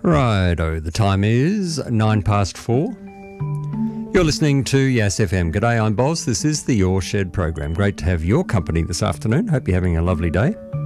Righto, the time is 4:09. You're listening to Yes FM. G'day, I'm Boz. This is the Your Shed program. Great to have your company this afternoon. Hope you're having a lovely day.